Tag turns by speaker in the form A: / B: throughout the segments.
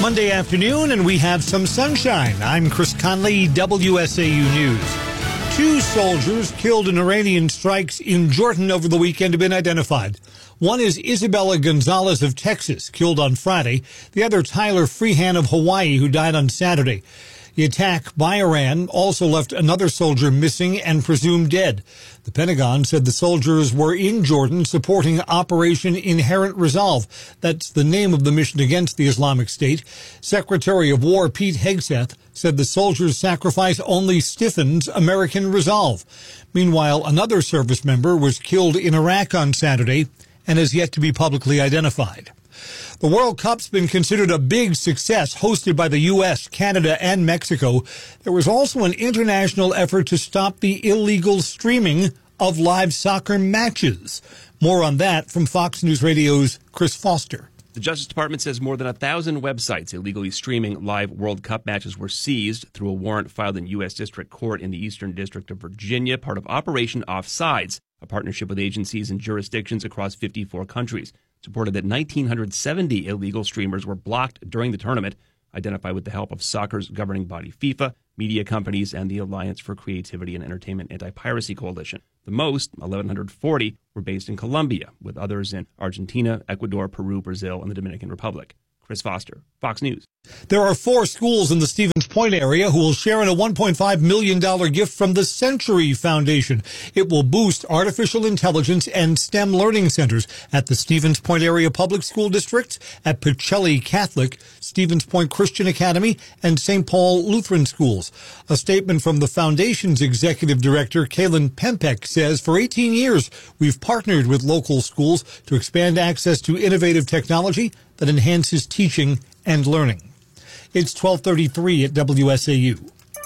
A: Monday afternoon, and we have some sunshine. I'm Chris Conley, WSAU News. 2 soldiers killed in Iranian strikes in Jordan over the weekend have been identified. One is Isabella Gonzalez of Texas, killed on Friday. The other, Tyler Freehan of Hawaii, who died on Saturday. The attack by Iran also left another soldier missing and presumed dead. The Pentagon said the soldiers were in Jordan supporting Operation Inherent Resolve. That's the name of the mission against the Islamic State. Secretary of War Pete Hegseth said the soldiers' sacrifice only stiffens American resolve. Meanwhile, another service member was killed in Iraq on Saturday and has yet to be publicly identified. The World Cup's been considered a big success, hosted by the U.S., Canada, and Mexico. There was also an international effort to stop the illegal streaming of live soccer matches. More on that from Fox News Radio's Chris Foster.
B: The Justice Department says more than 1,000 websites illegally streaming live World Cup matches were seized through a warrant filed in U.S. District Court in the Eastern District of Virginia, part of Operation Offsides, a partnership with agencies and jurisdictions across 54 countries. It's reported that 1,970 illegal streamers were blocked during the tournament, identified with the help of soccer's governing body FIFA, media companies, and the Alliance for Creativity and Entertainment Anti-Piracy Coalition. The most, 1,140, were based in Colombia, with others in Argentina, Ecuador, Peru, Brazil, and the Dominican Republic. Chris Foster, Fox News.
A: There are 4 schools in the Stevens Point area who will share in a $1.5 million gift from the Century Foundation. It will boost artificial intelligence and STEM learning centers at the Stevens Point area public school districts, at Pacelli Catholic, Stevens Point Christian Academy, and St. Paul Lutheran schools. A statement from the foundation's executive director, Kaylin Pempek, says for 18 years, we've partnered with local schools to expand access to innovative technology that enhances teaching and learning. It's 12:33 at WSAU.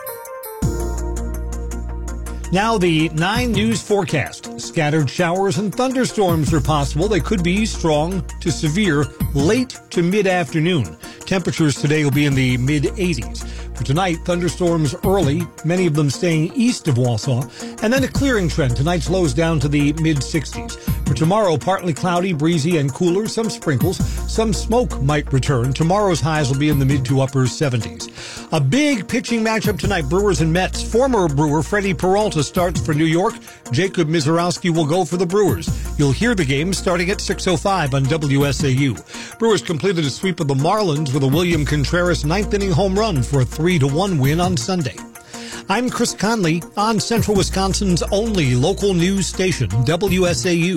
A: Now the 9 News forecast. Scattered showers and thunderstorms are possible. They could be strong to severe late to mid-afternoon. Temperatures today will be in the mid-80s. For tonight, thunderstorms early, many of them staying east of Wausau, and then a clearing trend. Tonight's lows down to the mid-60s. For tomorrow, partly cloudy, breezy, and cooler, some sprinkles. Some smoke might return. Tomorrow's highs will be in the mid to upper 70s. A big pitching matchup tonight, Brewers and Mets. Former Brewer Freddie Peralta starts for New York. Jacob Mizorowski will go for the Brewers. You'll hear the game starting at 6:05 on WSAU. Brewers completed a sweep of the Marlins with a William Contreras 9th-inning home run for a 3-1 win on Sunday. I'm Chris Conley on Central Wisconsin's only local news station, WSAU.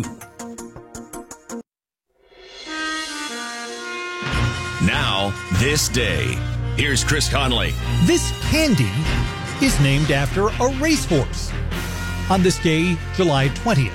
C: Now, this day. Here's Chris Conley.
A: This candy is named after a racehorse. On this day, July 20th.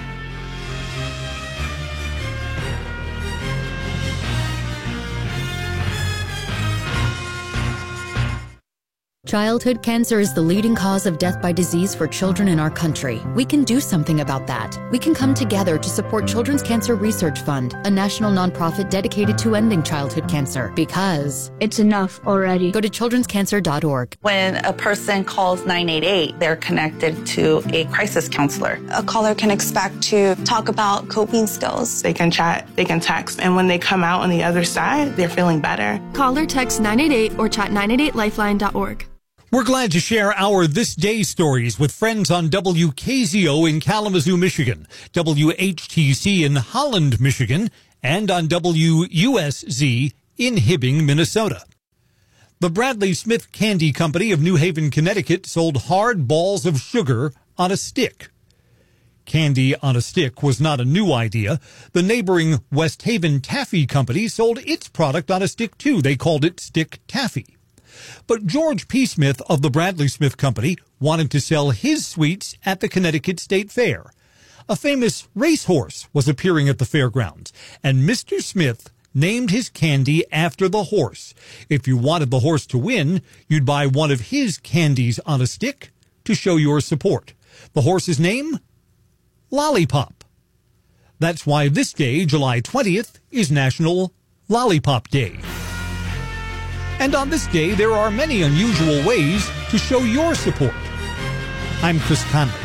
D: Childhood cancer is the leading cause of death by disease for children in our country. We can do something about that. We can come together to support Children's Cancer Research Fund, a national nonprofit dedicated to ending childhood cancer, because
E: it's enough already.
D: Go to childrenscancer.org.
F: When a person calls 988, they're connected to a crisis counselor.
G: A caller can expect to talk about coping skills.
H: They can chat, they can text, and when they come out on the other side, they're feeling better.
E: Call or text 988 or chat 988lifeline.org.
A: We're glad to share our This Day stories with friends on WKZO in Kalamazoo, Michigan, WHTC in Holland, Michigan, and on WUSZ in Hibbing, Minnesota. The Bradley Smith Candy Company of New Haven, Connecticut sold hard balls of sugar on a stick. Candy on a stick was not a new idea. The neighboring West Haven Taffy Company sold its product on a stick too. They called it Stick Taffy. But George P. Smith of the Bradley Smith Company wanted to sell his sweets at the Connecticut State Fair. A famous racehorse was appearing at the fairgrounds, and Mr. Smith named his candy after the horse. If you wanted the horse to win, you'd buy one of his candies on a stick to show your support. The horse's name? Lollipop. That's why this day, July 20th, is National Lollipop Day. And on this day, there are many unusual ways to show your support. I'm Chris Conley.